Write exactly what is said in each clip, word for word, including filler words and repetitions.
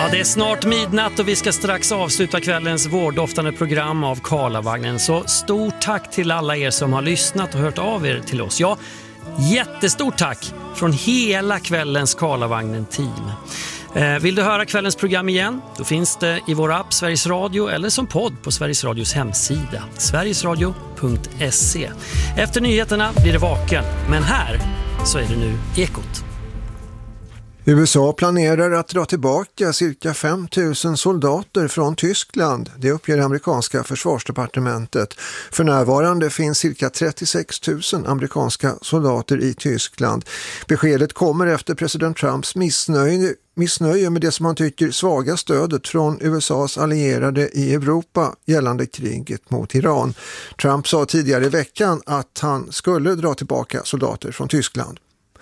Ja, det är snart midnatt och vi ska strax avsluta kvällens vårdoftande program av Karlavagnen. Så stort tack till alla er som har lyssnat och hört av er till oss. Ja, jättestort tack från hela kvällens Karlavagnen-team. Eh, vill du höra kvällens program igen? Då finns det i vår app Sveriges Radio eller som podd på Sveriges Radios hemsida sverigesradio punkt se. Efter nyheterna blir det Vaken, men här så är det nu Ekot. U S A planerar att dra tillbaka cirka fem tusen soldater från Tyskland. Det uppger det amerikanska försvarsdepartementet. För närvarande finns cirka trettiosex tusen amerikanska soldater i Tyskland. Beskedet kommer efter president Trumps missnöje, missnöje med det som han tycker svaga stödet från U S A:s allierade i Europa gällande kriget mot Iran. Trump sa tidigare i veckan att han skulle dra tillbaka soldater från Tyskland.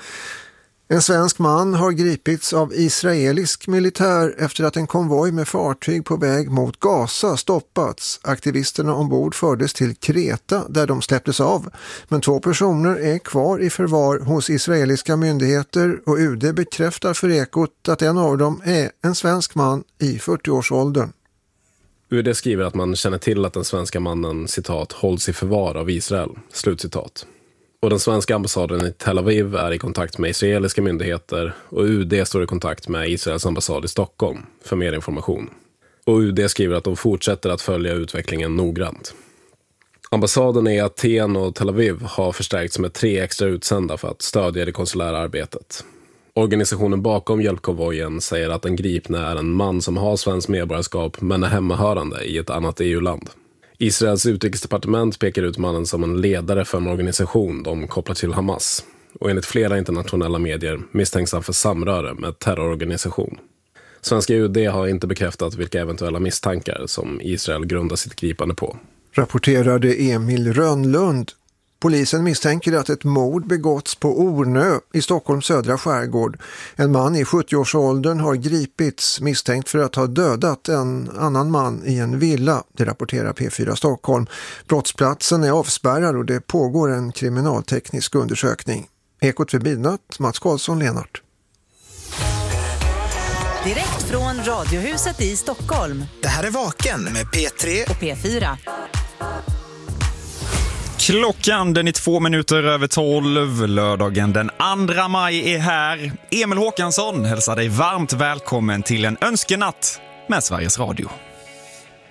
En svensk man har gripits av israelisk militär efter att en konvoj med fartyg på väg mot Gaza stoppats. Aktivisterna ombord fördes till Kreta där de släpptes av. Men två personer är kvar i förvar hos israeliska myndigheter och U D bekräftar för Ekot att en av dem är en svensk man i fyrtioårsåldern. U D skriver att man känner till att den svenska mannen, citat, hålls i förvar av Israel, slutcitat. Och den svenska ambassaden i Tel Aviv är i kontakt med israeliska myndigheter och U D står i kontakt med Israels ambassad i Stockholm för mer information. Och U D skriver att de fortsätter att följa utvecklingen noggrant. Ambassaden i Aten och Tel Aviv har förstärkts med tre extra utsända för att stödja det konsulära arbetet. Organisationen bakom hjälpkonvojen säger att den gripna är en man som har svensk medborgarskap men är hemmahörande i ett annat E U-land. Israels utrikesdepartement pekar ut mannen som en ledare för en organisation de kopplar till Hamas. Och enligt flera internationella medier misstänks han för samröre med terrororganisation. Svenska U D har inte bekräftat vilka eventuella misstankar som Israel grundar sitt gripande på. Rapporterade Emil Rönnlund. Polisen misstänker att ett mord begåtts på Ornö i Stockholms södra skärgård. En man i sjuttioårsåldern har gripits misstänkt för att ha dödat en annan man i en villa. Det rapporterar P fyra Stockholm. Brottsplatsen är avspärrad och det pågår en kriminalteknisk undersökning. Ekot vid midnatt, Mats Karlsson, Lenart. Direkt från Radiohuset i Stockholm. Det här är Vaken med P tre och P fyra. Klockan den är två minuter över tolv. Lördagen den andra maj är här. Emil Håkansson hälsar dig varmt välkommen till en önskenatt med Sveriges Radio.